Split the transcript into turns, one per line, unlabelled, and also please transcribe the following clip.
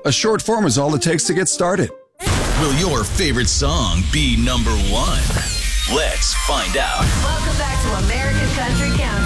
A short form is all it takes to get started.
Will your favorite song be number one? Let's find out.
Welcome back to American Country